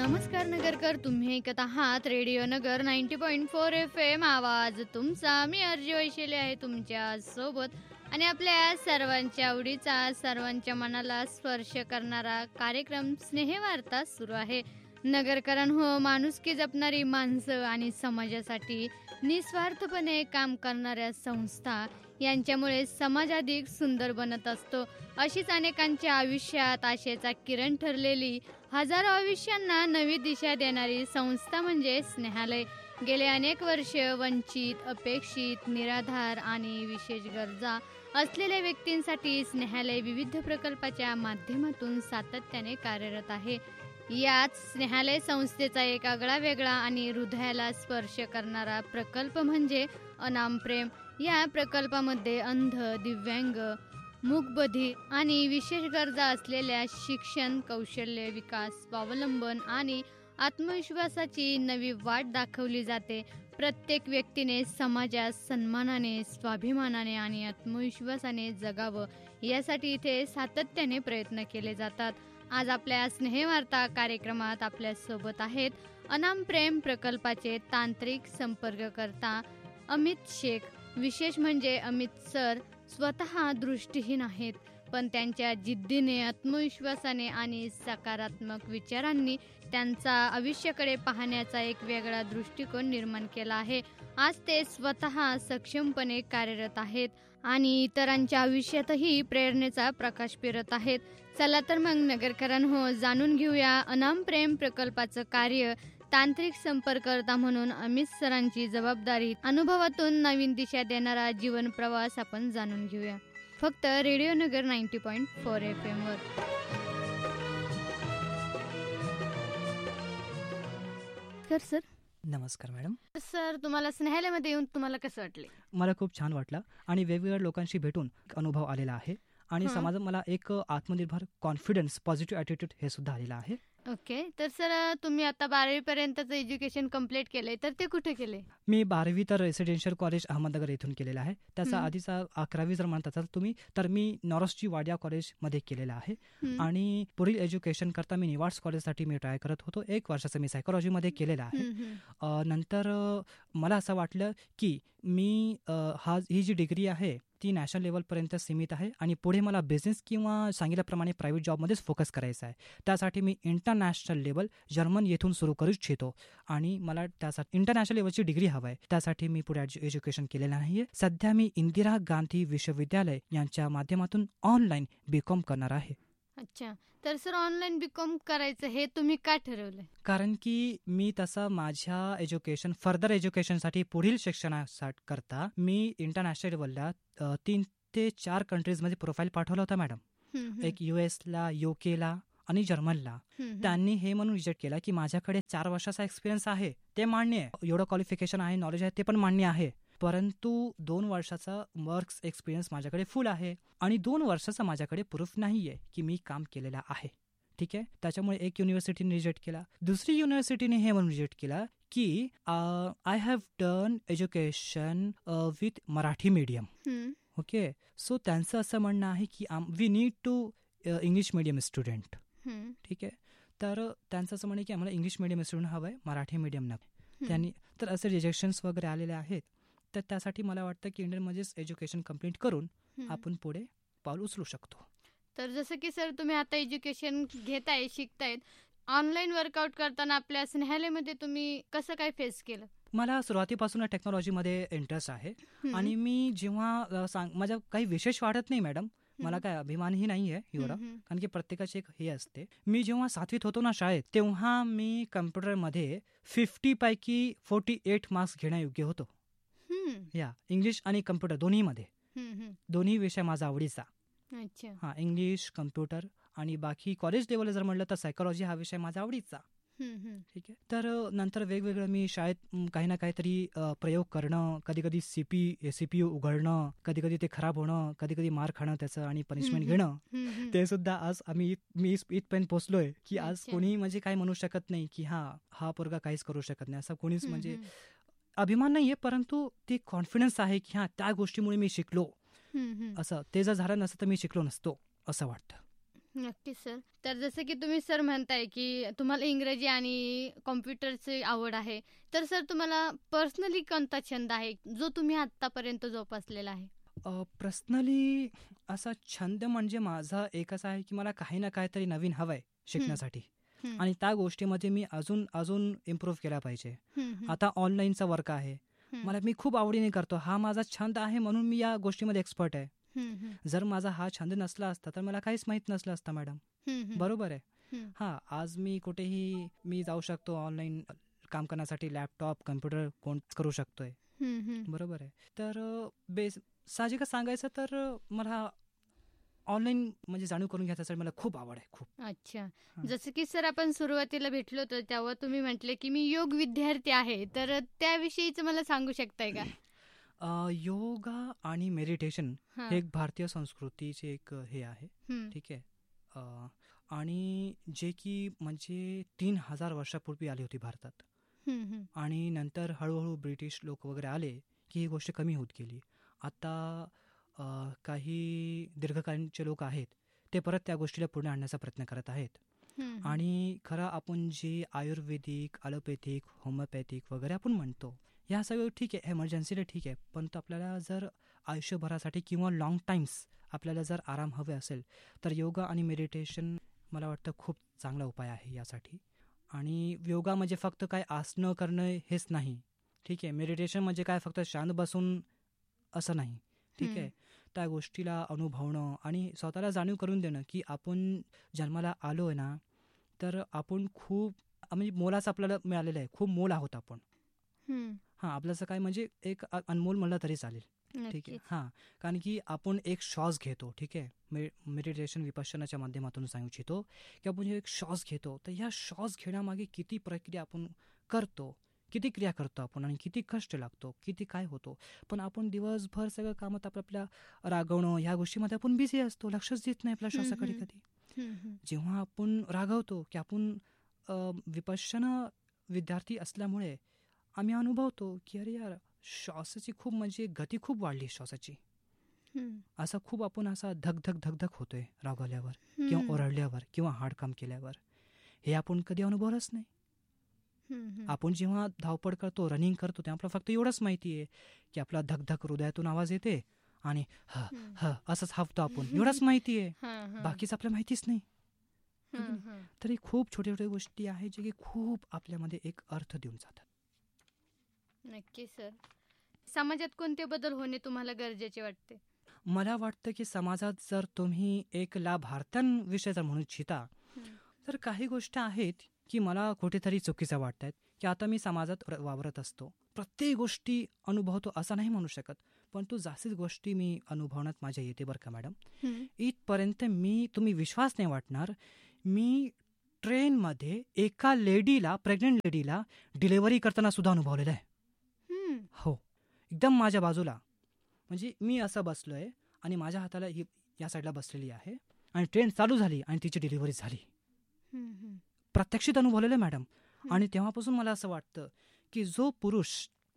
नमस्कार नगरकर, तुम्ही ऐकत आहात रेडिओ नगर 90.4 FM. आवाज तुमचा. मी अर्जी वैशिले आहे तुमच्या सोबत आणि आपल्या सर्वांच्या आवडीचा, सर्वांच्या मनाला स्पर्श करणारा कार्यक्रम स्नेहवार्ता सुरू आहे. नगरकरण हो, माणुसकी जपणारी माणसं आणि समाजासाठी निस्वार्थपणे काम करणाऱ्या संस्था यांच्यामुळे समाज अधिक सुंदर बनत असतो. अशीच अनेकांच्या आयुष्यात आशेचा किरण ठरलेली, हजारो आयुष्यांना नवी दिशा देणारी संस्था म्हणजे स्नेहालय. गेले अनेक वर्ष वंचित, अपेक्षित, निराधार आणि विशेष गरजा असलेल्या व्यक्तींसाठी स्नेहालय विविध प्रकल्पाच्या माध्यमातून सातत्याने कार्यरत आहे. याच स्नेहालय संस्थेचा एक आगळा वेगळा आणि हृदयाला स्पर्श करणारा प्रकल्प म्हणजे अनाम प्रेम. या प्रकल्पामध्ये अंध, दिव्यांग, मूकबधिर आणि विशेष गरजा असलेल्या शिक्षण, कौशल्य विकास, स्वावलंबन आणि आत्मविश्वासाची नवी वाट दाखवली जाते. प्रत्येक व्यक्तीने समाजात सन्मानाने, स्वाभिमानाने आणि आत्मविश्वासाने जगावं यासाठी इथे सातत्याने प्रयत्न केले जातात. आज आपल्या स्नेहवार्ता कार्यक्रमात आपल्यासोबत आहेत अनाम प्रेम प्रकल्पाचे तांत्रिक संपर्ककर्ता अमित शेख. विशेष म्हणजे अमित सर स्वतः दृष्टीहीन आहेत, पण त्यांच्या जिद्दीने, आत्मविश्वासाने आणि सकारात्मक विचारांनी त्यांचा आयुष्याकडे पाहण्याचा एक वेगळा दृष्टिकोन निर्माण केला आहे. आज ते स्वतः सक्षमपणे कार्यरत आहेत आणि इतरांच्या आयुष्यातही प्रेरणेचा प्रकाश फिरत आहेत. चला तर मग नगरकरण हो, जाणून घेऊया अनाम प्रेम प्रकल्पाचं कार्य. तांत्रिक संपर्ककर्ता म्हणून अमित सरांची जबाबदारी, अनुभवातून नवीन दिशा देणारा जीवन प्रवास आपण जाणून घेऊया फक्त रेडिओ नगर 90.4 FM वर. सर नमस्कार मॅडम. सर, तुम्हाला स्नेहालयमध्ये येऊन तुम्हाला कसं वाटले? मला खूप छान वाटलं आणि वेगवेगळ्या लोकांशी भेटून अनुभव आलेला आहे आणि समाजात मला एक आत्मनिर्भर, कॉन्फिडन्स, पॉझिटिव्ह ॲटिट्यूड हे सुद्धा आलेलं आहे. ओके. तर सर, तुम्ही आता 12वी पर्यंतचं एज्युकेशन कम्प्लीट केलंय, तर ते कुठे केले? मी 12वी तर रेसिडेन्शियल कॉलेज अहमदनगर येथून केलेलं आहे. त्याचा आधीचा 11वी जर म्हणतात तुम्ही, तर मी नॉरसची वाडिया कॉलेजमध्ये केलेलं आहे. आणि पुढील एज्युकेशन करता मी निवाड्स कॉलेजसाठी मी ट्राय करत होतो. 1 वर्षाचं मी सायकोलॉजीमध्ये केलेलं आहे. नंतर मला असं वाटलं की मी ही जी डिग्री आहे ती नॅशनल लेवलपर्यंत सीमित आहे आणि पुढे मला बिझनेस किंवा सांगितल्याप्रमाणे प्रायव्हेट जॉबमध्येच फोकस करायचा आहे. त्यासाठी मी इंटरनॅशनल लेवल जर्मन येथून सुरू करू इच्छितो आणि मला त्यासाठी इंटरनॅशनल लेवलची डिग्री हवं आहे. त्यासाठी मी पुढे एज्युकेशन केलेलं नाही आहे. सध्या मी इंदिरा गांधी विश्वविद्यालय यांच्या माध्यमातून ऑनलाईन BCom करणार आहे. अच्छा. तर सर, ऑनलाईन BCom करायचं हे तुम्ही का ठरवलंय? कारण की मी तसं माझ्या फर्दर एज्युकेशनसाठी पुढील शिक्षणासाठी करता मी इंटरनॅशनल लेवलला 3 ते 4 कंट्रीजमध्ये प्रोफाईल पाठवला होता मॅडम. एक USला, UKला आणि जर्मनला. त्यांनी हे म्हणून रिजेक्ट केला की माझ्याकडे 4 वर्षाचा एक्सपिरियन्स आहे, ते मान्य आहे, एवढं क्वालिफिकेशन आहे, नॉलेज आहे, ते पण मान्य आहे, परंतु 2 वर्षाचा वर्क्स एक्सपिरियन्स माझ्याकडे फुल आहे आणि 2 वर्षाचा माझ्याकडे प्रूफ नाही आहे की मी काम केलेलं आहे. ठीक आहे. त्याच्यामुळे एक युनिव्हर्सिटीने रिजेक्ट केला. दुसरी युनिव्हर्सिटीने हे म्हणून रिजेक्ट केला की I have done education with Marathi medium. Okay. So त्यांचं असं म्हणणं आहे की we need to English medium student. ठीक आहे. तर त्यांचं असं म्हणणं की आम्हाला इंग्लिश मीडियम स्टुडंट हवं आहे, मराठी मीडियम नाही. त्यांनी तर असे रिजेक्शन्स वगैरे आलेले आहेत. तर त्यासाठी मला वाटतं की इंडियनमध्येच एज्युकेशन कम्प्लीट करून आपण पुढे पाऊल उचलू शकतो. तर जसं की सर, तुम्ही आता एज्युकेशन घेताय, शिकतायत, ऑनलाईन वर्कआउट करताना आपल्या स्नेहालयमध्ये तुम्ही कसं काय फेस केलं? मला सुरुवातीपासून टेक्नॉलॉजीमध्ये इंटरेस्ट आहे आणि मी जेव्हा माझ्या काही विशेष वाढत नाही मॅडम, मला काय अभिमानही नाही आहे एवढा, कारण की प्रत्येकाची एक हे असते. मी जेव्हा 7वीत होतो ना शाळेत, तेव्हा मी कम्प्युटरमध्ये 50 पैकी 48 मार्क्स घेण्यायोग्य होतो. या इंग्लिश आणि कम्प्युटर दोन्ही विषय माझा आवडीचा. हा, इंग्लिश, कम्प्युटर आणि बाकी कॉलेज लेवलला जर म्हणलं तर सायकोलॉजी हा विषय माझा आवडीचा. ठीक आहे. तर नंतर वेगवेगळं मी शाळेत काही ना काहीतरी प्रयोग करणं, कधी कधी CPU उघडणं, कधी कधी ते खराब होणं, कधी कधी मार खाणं त्याचं आणि पनिशमेंट घेणं, ते सुद्धा आज मी इथपर्यंत पोहोचलोय की आज कोणी म्हणजे काय म्हणू शकत नाही की हा पोरगा काहीच करू शकत नाही, असं कोणीच म्हणजे अभिमान नाहीये, परंतु ते कॉन्फिडन्स आहे की त्या गोष्टीमुळे मी शिकलो. असं ते जर झालं नसतं तर मी शिकलो नसतो असं वाटतं. नक्कीच सर. तर जसं की तुम्ही सर म्हणताय की तुम्हाला इंग्रजी आणि कॉम्प्युटरची आवड आहे. तर सर तुम्हाला पर्सनली कोणता छंद आहे जो तुम्ही आत्तापर्यंत जोपासलेला आहे? पर्सनली असा छंद म्हणजे माझा एकच आहे की मला काही ना काहीतरी नवीन हवं आहे हं, शिकण्यासाठी हं, आणि त्या गोष्टीमध्ये मी अजून अजून इम्प्रूव्ह केला पाहिजे. हं, हं, आता ऑनलाईनचा वर्क आहे. हं, मी खूप आवडीने करतो. हा माझा छंद आहे म्हणून मी या गोष्टीमध्ये एक्सपर्ट आहे. हं, हं, जर माझा हा छंद नसला असता तर मला काहीच माहीत नसलं असतं मॅडम. हं, हं, बरोबर आहे. हं, हां, आज मी कुठेही जाऊ शकतो ऑनलाईन काम करण्यासाठी लॅपटॉप, कॉम्प्युटर कोण करू शकतोय. हं, हं. बरोबर आहे. तर साहजिकच सांगायचं तर मला ऑनलाईन म्हणजे जाणीव करून घ्यायसाठी मला खूप आवड आहे, खूप. अच्छा. हां. जसं की सर आपण सुरुवातीला भेटलो होतो तेव्हा तुम्ही म्हटले की मी योग विद्यार्थी आहे. तर त्याविषयीचं मला सांगू शकताय का? योगा आणि मेडिटेशन हे हां. एक भारतीय संस्कृतीचे एक हे आहे. हं, ठीक आहे. अ, आणि जे की म्हणजे 3000 वर्षापूर्वी आली होती भारतात हं, हं, आणि नंतर हळूहळू ब्रिटिश लोक वगैरे आले की ही गोष्ट कमी होत गेली. आता काही दीर्घकालीनचे लोक आहेत ते परत त्या गोष्टीला पुढे आणण्याचा प्रयत्न करत आहेत. हं, हं, आणि खरं आपण जे आयुर्वेदिक, ॲलोपॅथिक, होमिओपॅथिक वगैरे आपण म्हणतो, ह्या सगळं ठीक आहे, एमर्जन्सीला ठीक आहे. पण आपल्याला जर आयुष्यभरासाठी किंवा लाँग टाईम्स आपल्याला जर आराम हवे असेल तर योगा आणि मेडिटेशन मला वाटतं खूप चांगला उपाय आहे यासाठी. आणि योगा म्हणजे फक्त काय आसनं करणं हेच नाही. ठीक आहे. मेडिटेशन म्हणजे काय फक्त शांत बसून असं नाही. ठीक हं, आहे. त्या गोष्टीला अनुभवणं आणि स्वतःला जाणीव करून देणं की आपण जन्माला आलो आहे ना, तर आपण खूप म्हणजे मोलाचं आपल्याला मिळालेलं आहे. खूप मोल आहोत आपण. हं. हां, आपल्याचं काय म्हणजे एक अनमोल म्हणलं तरी चालेल. ठीक आहे. नक्कीच. हां, कारण की आपण एक श्वास घेतो. ठीक आहे. मेडिटेशन विपश्यनाच्या माध्यमातून सांगू इच्छितो की आपण जे एक श्वास घेतो, तर ह्या श्वास घेण्यामागे किती प्रक्रिया आपण करतो, किती क्रिया करतो आपण आणि किती कष्ट लागतो, किती काय होतो. पण आपण दिवसभर सगळं कामात आपल्या रागवणं ह्या गोष्टीमध्ये आपण बिझी असतो. लक्षच देत नाही आपल्या हं, श्वासाकडे हं, कधी. हं, हं, जेव्हा आपण रागवतो की आपण विपश्यना विद्यार्थी असल्यामुळे आम्ही अनुभवतो की अरे यार, श्वासाची खूप म्हणजे गती खूप वाढली श्वासाची. हं, असा खूप आपण असा धक धक होतोय रागवल्यावर किंवा हं, ओरडल्यावर किंवा हार्ड काम केल्यावर. हे आपण कधी अनुभवलंच नाही. हं, हं, आपण जेव्हा धावपळ करतो, रनिंग करतो, तेव्हा आपल्याला फक्त एवढंच माहिती आहे की आपला धक हृदयातून आवाज येते आणि ह हं. ह असंच हाफतो आपण. एवढंच माहिती आहे. हां, हां. बाकीच आपल्याला माहितीच नाही. है की हां, नाही? हां. तर हे खूप छोट्या छोट्या गोष्टी आहेत जे की खूप आपल्यामध्ये एक अर्थ देऊन जातात. नक्कीच सर. समाजात कोणते बदल होणे तुम्हाला गरजेचे वाटते? मला वाटतं की समाजात जर तुम्ही एक लाभार्थ्यांविषयी जर म्हणू इच्छिता, हं, तर काही गोष्टी आहेत की मला कुठेतरी चुकीच्या वाटतात की आता मी समाजात वावरत असतो. प्रत्येक गोष्टी अनुभवतो असं नाही म्हणू शकत, पण तू जास्तीत गोष्टी मी अनुभवण्यात माझ्या येते बरं का मॅडम. हं. इथपर्यंत तुम्ही विश्वास नाही वाटणार, मी ट्रेनमध्ये एका लेडीला, प्रेग्नंट लेडीला डिलिव्हरी करताना सुद्धा अनुभवलेलं आहे. हं. हो, एकदम माझ्या बाजूला. म्हणजे मी असं बसलोय आणि माझ्या हाताला ही या साईडला बसलेली आहे आणि ट्रेन चालू झाली आणि तिची डिलिव्हरी झाली. हं, हं, प्रत्यक्षित अनुभवलेलं आहे मॅडम. हं. आणि तेव्हापासून मला असं वाटतं की जो पुरुष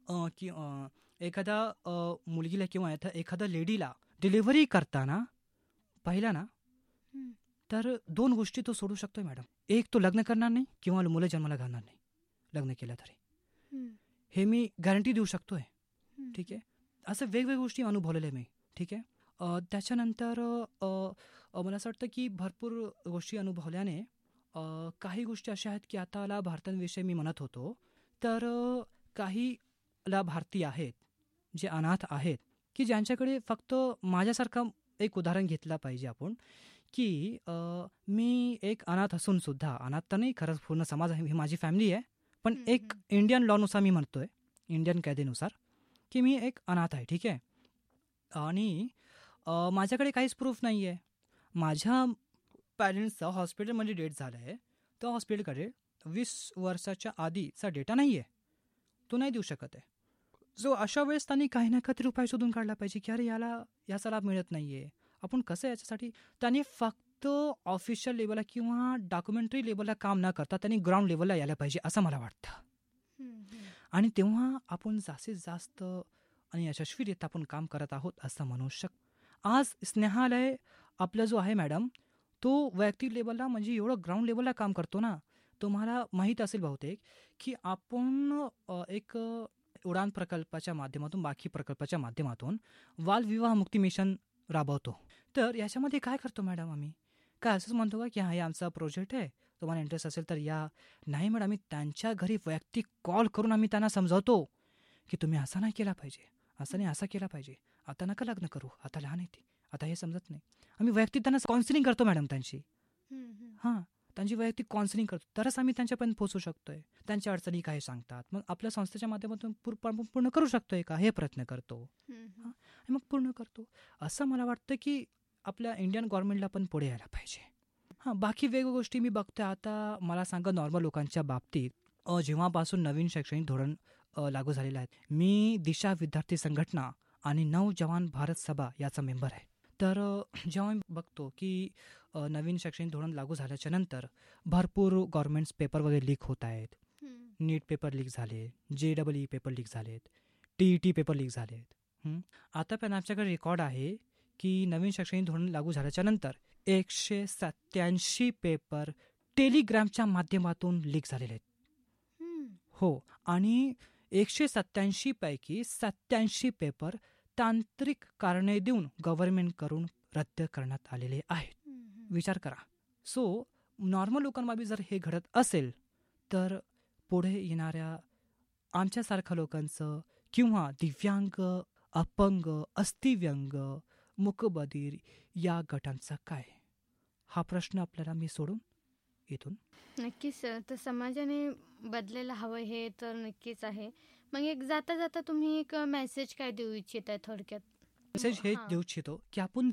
एखाद्या मुलगीला किंवा एखाद्या लेडीला डिलिव्हरी करताना पाहिला ना, हं, तर 2 गोष्टी तो सोडू शकतोय मॅडम. एक, तो लग्न करणार नाही किंवा मुलं जन्माला घालणार नाही, लग्न केलं तरी. हं, हे मी गॅरंटी देऊ शकतोय. हं, ठीक आहे. असं वेगवेगळ्या गोष्टी अनुभवलेल्या मी. ठीक आहे. त्याच्यानंतर अ, अ, मला असं वाटतं की भरपूर गोष्टी अनुभवल्याने काही गोष्टी अशा आहेत की आता लाभार्थ्यांविषयी मी म्हणत होतो. तर काही लाभार्थी आहेत, जे अनाथ आहेत, की ज्यांच्याकडे फक्त माझ्यासारखं एक उदाहरण घेतलं पाहिजे आपण, की मी एक अनाथ असून सुद्धा, अनाथ तर नाही खरंच, पूर्ण समाज आहे, ही माझी फॅमिली आहे. पण हं, एक हं. इंडियन लॉनुसार मी म्हणतोय, इंडियन कायद्यानुसार, की मी एक अनाथ आहे. ठीक आहे. आणि माझ्याकडे काहीच प्रूफ नाही आहे. माझ्या पॅरेंट्सचा हॉस्पिटलमध्ये डेट झाला आहे. त्या हॉस्पिटलकडे 20 वर्षाच्या आधीचा डेटा नाही आहे. तो नाही देऊ शकत आहे. सो अशा वेळेस त्यांनी काही ना काहीतरी उपाय शोधून काढला पाहिजे की अरे याचा लाभ मिळत नाही आहे. आपण कसं याच्यासाठी त्यांनी फक्त ऑफिशियल लेवलला किंवा डॉक्युमेंटरी लेवलला काम न करता त्यांनी ग्राउंड लेवलला यायला पाहिजे असं मला वाटतं. हं, हं. आणि तेव्हा आपण जास्तीत जास्त आणि यशस्वीरित्या आपण काम करत आहोत असं म्हणू आज स्नेहालय आपला जो आहे मॅडम, तो वैयक्तिक लेवलला म्हणजे एवढं ग्राउंड लेवलला काम करतो ना. तुम्हाला माहीत असेल बहुतेक की आपण एक उडान प्रकल्पाच्या माध्यमातून, बाकी प्रकल्पाच्या माध्यमातून बालविवाह मुक्ती मिशन राबवतो. तर याच्यामध्ये काय करतो मॅडम आम्ही? काय असंच म्हणतो का की हा हे आमचा प्रोजेक्ट आहे, तुम्हाला इंटरेस्ट असेल तर या? नाही मॅडम, आम्ही त्यांच्या घरी वैयक्तिक कॉल करून आम्ही त्यांना समजावतो की तुम्ही असा नाही केला पाहिजे, असं नाही असा केला पाहिजे, आता नका लग्न करू, आता लहान आहे ती, आता हे समजत नाही. आम्ही वैयक्तिक त्यांना काउन्सिलिंग करतो मॅडम त्यांची. हां, त्यांची वैयक्तिक काउन्सिलिंग करतो, तरच आम्ही त्यांच्यापर्यंत पोहोचू शकतोय. त्यांच्या अडचणी काय सांगतात, मग आपल्या संस्थेच्या माध्यमातून पूर्ण करू शकतोय का हे प्रयत्न करतो. हां, आणि मग पूर्ण करतो. असं मला वाटतं की आपल्या इंडियन गव्हर्नमेंटला पण पुढे यायला पाहिजे. हां, बाकी वेगवेगळ्या गोष्टी मी बघतोय. आता मला सांगा, नॉर्मल लोकांच्या बाबतीत जेव्हापासून नवीन शैक्षणिक धोरण लागू झालेलं आहे, मी दिशा विद्यार्थी संघटना आणि नवजवान भारत सभा याचा मेंबर आहे. तर जेव्हा मी बघतो की नवीन शैक्षणिक धोरण लागू झाल्याच्या नंतर भरपूर गव्हर्नमेंट्स पेपर वगैरे लीक होत आहेत. नीट पेपर लीक झाले, JEE पेपर लीक झालेत, TET पेपर लीक झालेत. आता पण आमच्याकडे रेकॉर्ड आहे की नवीन शैक्षणिक धोरण लागू झाल्याच्या नंतर 187 पेपर टेलिग्रामच्या माध्यमातून लीक झालेले आहेत. हो, आणि 187 पैकी 87 पेपर तांत्रिक कारणे देऊन गव्हर्नमेंटकडून रद्द करण्यात आलेले आहेत. विचार करा. सो नॉर्मल लोकांमध्ये जर हे घडत असेल तर पुढे येणाऱ्या आमच्यासारख्या लोकांचं किंवा दिव्यांग, अपंग, अस्थिव्यंग, मूकबधीर या गटांचा काय? हा प्रश्न आपल्याला मी सोडून इथून. नक्कीच सर, तर समाजाने बदलायला हवं हे तर नक्कीच आहे. मग एक जाता जाता तुम्ही एक मेसेज काय देऊ इच्छिताय थोडक्यात? मेसेज हे देऊ इच्छितो की आपण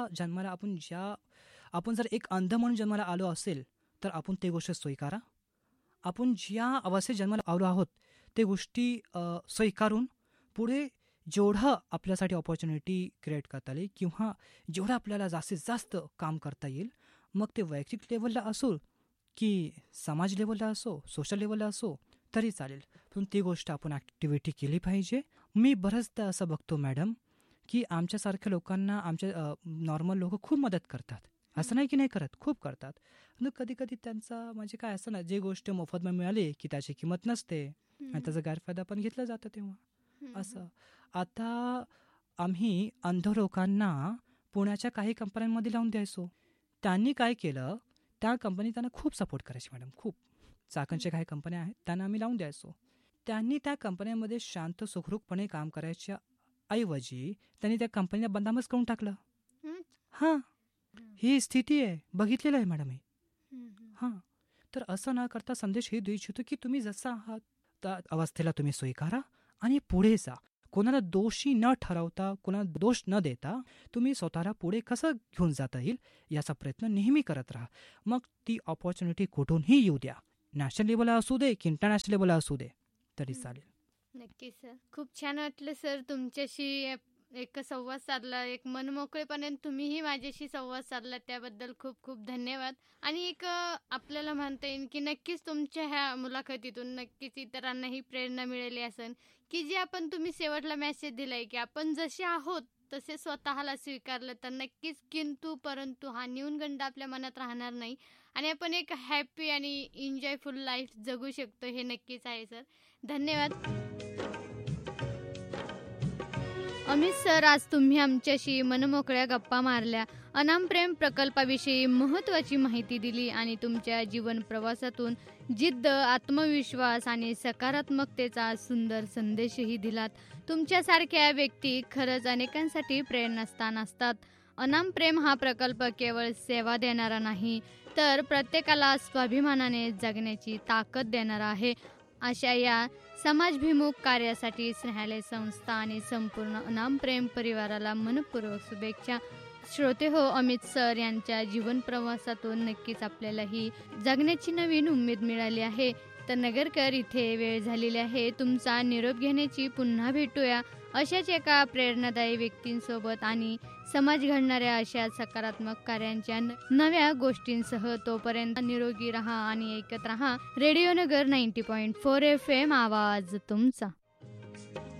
आपण जर एक अंध म्हणून जन्माला आलो असेल तर आपण ते गोष्ट स्वीकारा. आपण ज्या अवस्थेत जन्माला आलो आहोत ते गोष्टी स्वीकारून पुढे जेवढं आपल्यासाठी ऑपॉर्च्युनिटी क्रिएट करता येईल किंवा जेवढं आपल्याला जास्तीत जास्त काम करता येईल, मग ते वैयक्तिक लेवलला असो की समाज लेवलला असो, सोशल लेवलला असो तरी चालेल, पण ती गोष्ट आपण ॲक्टिव्हिटी केली पाहिजे. मी बऱ्याचदा असं बघतो मॅडम की आमच्यासारख्या लोकांना नॉर्मल लोक खूप मदत करतात. असं नाही की नाही करत, खूप करतात. कधी कधी त्यांचा म्हणजे काय असं ना, जे गोष्ट मोफत मिळाली की त्याची किंमत नसते आणि त्याचा गैरफायदा पण घेतला जातं तेव्हा असं. आता आम्ही अंध लोकांना पुण्याच्या काही कंपन्यांमध्ये लावून द्यायचो. त्यांनी काय केलं, त्या कंपनी त्यांना खूप सपोर्ट करायची मॅडम, खूप. चाकणच्या काही कंपन्या आहेत त्यांना आम्ही लावून द्यायचो. त्यांनी त्या कंपन्यांमध्ये शांत सुखरूपपणे काम करायच्या ऐवजी त्यांनी त्या कंपनीला बदनामच करून टाकलं. हां, ही स्थिती आहे, बघितलेलं आहे मॅडम हे. हां, तर असं न करता संदेश हे देऊ इच्छितो की तुम्ही जसं आहात त्या अवस्थेला तुम्ही स्वीकारा आणि पुढे जा. कोणाला दोषी न ठरवता, कोणाला दोष न देता तुम्ही स्वतःला पुढे कसं घेऊन जाता येईल याचा प्रयत्न नेहमी करत राहा. मग ती ऑपॉर्च्युनिटी कुठूनही येऊ द्या, नॅशनल लेवलला असू दे की इंटरनॅशनल लेवलला असू दे तरी चालेल. नक्की सर, खूप छान वाटलं सर तुमच्याशी एक संवाद साधला, एक मनमोकळेपणे तुम्हीही माझ्याशी संवाद साधला, त्याबद्दल खूप खूप धन्यवाद. आणि एक आपल्याला म्हणता येईल की नक्कीच तुमच्या ह्या मुलाखतीतून नक्कीच इतरांनाही प्रेरणा मिळाली असेल की जे तुम्ही शेवटला मेसेज दिलाय की आपण जसे आहोत तसे स्वतःला स्वीकारलं तर नक्कीच किंतु परंतु हा न्यूनगंड आपल्या मनात राहणार नाही आणि आपण एक हॅपी आणि एन्जॉयफुल लाईफ जगू शकतो, हे नक्कीच आहे सर. धन्यवाद. अमित सर, आज तुम्ही आमच्याशी मनमोकळ्या गप्पा मारल्या, अनाम प्रेम प्रकल्पाविषयी महत्त्वाची माहिती दिली आणि तुमच्या जीवन प्रवासातून जिद्द, आत्मविश्वास आणि सकारात्मकतेचा सुंदर संदेशही दिलात. तुमच्यासारख्या व्यक्ती खरंच अनेकांसाठी प्रेरणास्थान असतात. अनाम प्रेम हा प्रकल्प केवळ सेवा देणारा नाही, तर प्रत्येकाला स्वाभिमानाने जगण्याची ताकद देणारा आहे. अशा या समाजभिमुख कार्यासाठी स्नेहालय संस्था आणि संपूर्ण अनाम प्रेम परिवाराला मनपूर्वक शुभेच्छा. श्रोते हो, अमित सर यांच्या जीवन प्रवासातून नक्कीच आपल्यालाही जगण्याची नवीन उमेद मिळाली आहे. तर नगरकर, इथे वेळ झालेली आहे तुमचा निरोप घेण्याची. पुन्हा भेटूया अशाच एका प्रेरणादायी व्यक्तींसोबत आणि समाज घडणाऱ्या अशा सकारात्मक कार्यांच्या नव्या गोष्टींसह. तोपर्यंत निरोगी रहा आणि ऐकत रहा रेडिओ नगर 90.4 FM, आवाज तुमचा.